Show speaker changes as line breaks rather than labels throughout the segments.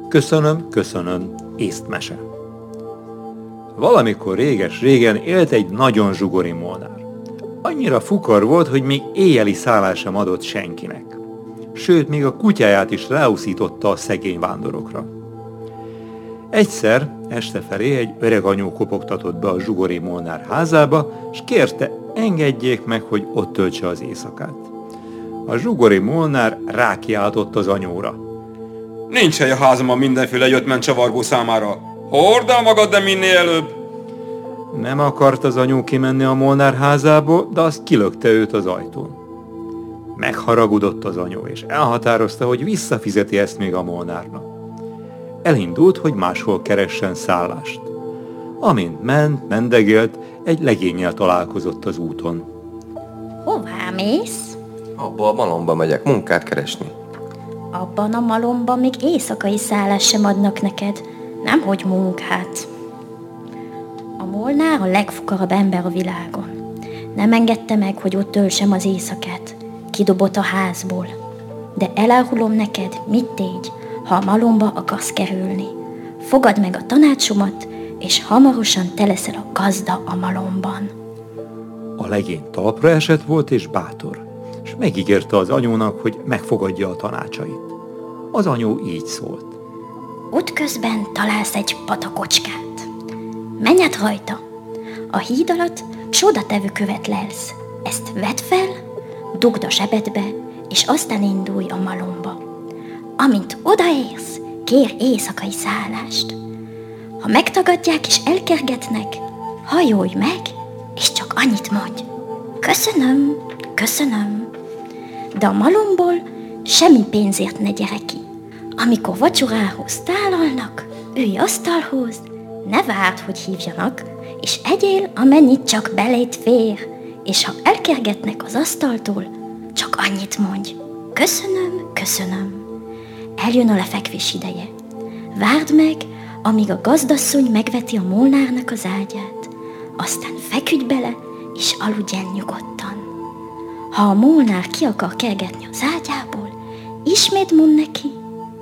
Köszönöm, észtmese. Valamikor réges-régen élt egy nagyon zsugori molnár. Annyira fukar volt, hogy még éjjeli szállás sem adott senkinek. Sőt, még a kutyáját is ráuszította a szegény vándorokra. Egyszer, este felé egy öreg anyó kopogtatott be a zsugori molnár házába, és kérte, engedjék meg, hogy ott töltse az éjszakát. A zsugori molnár rákiáltott az anyóra.
Nincs hely a házamban mindenféle jöttmen csavargó számára. Hord el magad, de minél előbb!
Nem akart az anyó kimenni a molnár házából, de azt kilökte őt az ajtón. Megharagudott az anyó, és elhatározta, hogy visszafizeti ezt még a molnárnak. Elindult, hogy máshol keressen szállást. Amint mendegélt, egy legénnyel találkozott az úton.
Hová mész?
Abba a malomba megyek munkát keresni.
Abban a malomban még éjszakai szállást sem adnak neked, nemhogy munkát. A molnár a legfukarabb ember a világon. Nem engedte meg, hogy ott töltsem az éjszakát. Kidobott a házból. De elárulom neked, mit tégy, ha a malomba akarsz kerülni. Fogad meg a tanácsomat, és hamarosan te leszel a gazda a malomban.
A legény talpra esett volt és bátor, és megígérte az anyónak, hogy megfogadja a tanácsait. Az anyó így szólt.
Útközben találsz egy patakocskát. Menj át rajta. A híd alatt csodatevő követ lelsz. Ezt vedd fel, dugd a zsebedbe, és aztán indulj a malomba. Amint odaérsz, kér éjszakai szállást. Ha megtagadják és elkergetnek, hajolj meg, és csak annyit mondj. Köszönöm. De a malomból semmi pénzért ne gyere ki. Amikor vacsorához tálalnak, ülj asztalhoz, ne várd, hogy hívjanak, és egyél, amennyit csak beléd fér, és ha elkergetnek az asztaltól, csak annyit mondj. Köszönöm. Eljön a lefekvés ideje. Várd meg, amíg a gazdasszony megveti a molnárnak az ágyát, aztán feküdj bele, és aludj el nyugodtan. Ha a molnár ki akar kergetni az ágyából, ismét mondd neki,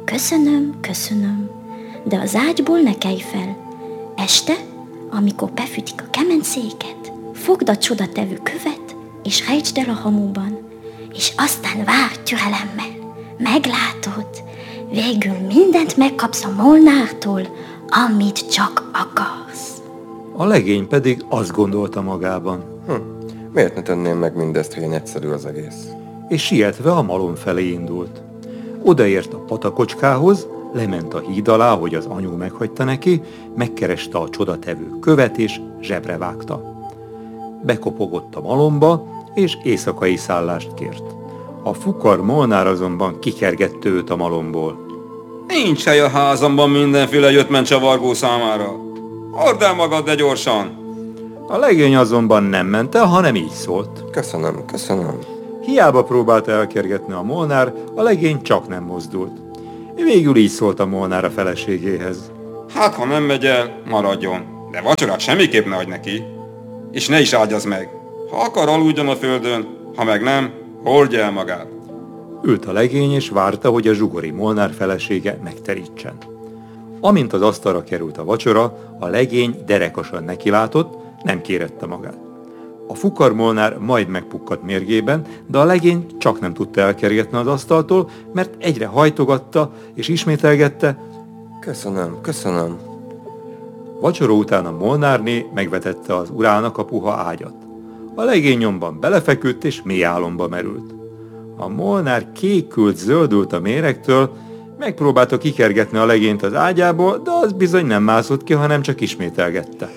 köszönöm, de az ágyból ne kelj fel. Este, amikor befűtik a kemencéket, fogd a csodatevő követ, és rejtsd el a hamuban, és aztán várj türelemmel. Meglátod, végül mindent megkapsz a molnártól, amit csak akarsz.
A legény pedig azt gondolta magában.
Miért ne tenném meg mindezt, hogy egyszerű az egész?
És sietve a malom felé indult. Odaért a patakocskához, lement a híd alá, hogy az anyu meghagyta neki, megkereste a csodatevő követ és zsebre vágta. Bekopogott a malomba, és éjszakai szállást kért. A fukar molnár azonban kikergette őt a malomból.
Nincs hely a házamban mindenféle jöttmen csavargó számára. Hord el magad, de gyorsan!
A legény azonban nem ment el, hanem így szólt.
Köszönöm.
Hiába próbálta elkergetni a molnár, a legény csak nem mozdult. Végül így szólt a molnár a feleségéhez.
Hát, ha nem megy el, maradjon, de vacsorát semmiképp ne adj neki. És ne is ágyazz meg. Ha akar, aludjon a földön, ha meg nem, hordja el magát.
Ült a legény, és várta, hogy a zsugori molnár felesége megterítsen. Amint az asztalra került a vacsora, a legény derekasan nekilátott, nem kérette magát. A fukarmolnár majd megpukkadt mérgében, de a legény csak nem tudta elkergetni az asztaltól, mert egyre hajtogatta és ismételgette.
Köszönöm.
Vacsora után a molnárné megvetette az urának a puha ágyat. A legény nyomban belefeküdt és mély álomba merült. A molnár kékült-zöldült a méregtől, megpróbálta kikergetni a legényt az ágyából, de az bizony nem mászott ki, hanem csak ismételgette.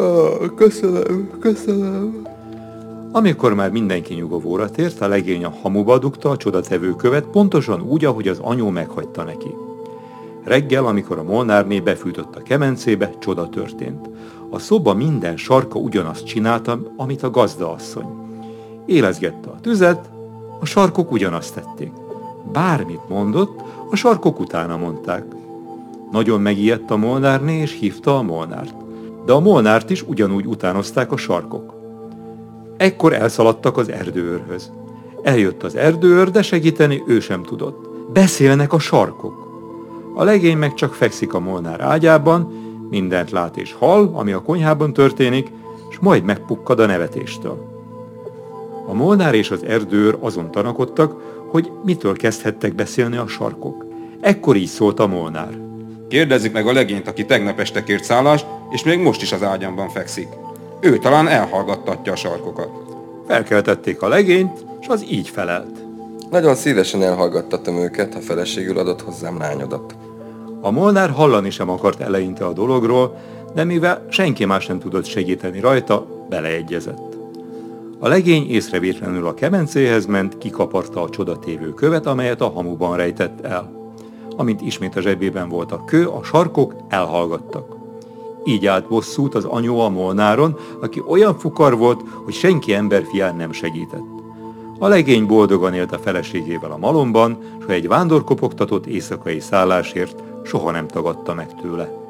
Köszönöm.
Amikor már mindenki nyugovóra tért, a legény a hamuba dugta a csodatevő követ, pontosan úgy, ahogy az anyu meghagyta neki. Reggel, amikor a molnárné befűtött a kemencébe, csoda történt. A szoba minden sarka ugyanazt csinálta, amit a gazdaasszony. Élezgette a tüzet, a sarkok ugyanazt tették. Bármit mondott, a sarkok utána mondták. Nagyon megijedt a molnárné, és hívta a molnárt. De a molnárt is ugyanúgy utánozták a sarkok. Ekkor elszaladtak az erdőőrhöz. Eljött az erdőőr, de segíteni ő sem tudott. Beszélnek a sarkok. A legény meg csak fekszik a Molnár ágyában, mindent lát és hall, ami a konyhában történik, és majd megpukkad a nevetéstől. A Molnár és az erdőr azon tanakodtak, hogy mitől kezdhettek beszélni a sarkok. Ekkor így szólt a Molnár.
Kérdezzük meg a legényt, aki tegnap este kért szállást, és még most is az ágyamban fekszik. Ő talán elhallgattatja a sarkokat.
Felkeltették a legényt, és az így felelt.
Nagyon szívesen elhallgattatom őket, ha feleségül adott hozzám lányodat.
A Molnár hallani sem akart eleinte a dologról, de mivel senki más nem tudott segíteni rajta, beleegyezett. A legény észrevétlenül a kemencéhez ment, kikaparta a csodatévő követ, amelyet a hamuban rejtett el. Amint ismét a zsebében volt a kő, a sarkok elhallgattak. Így állt bosszút az anyó a Molnáron, aki olyan fukar volt, hogy senki emberfián nem segített. A legény boldogan élt a feleségével a malomban, s egy vándorkopogtatott éjszakai szállásért soha nem tagadta meg tőle.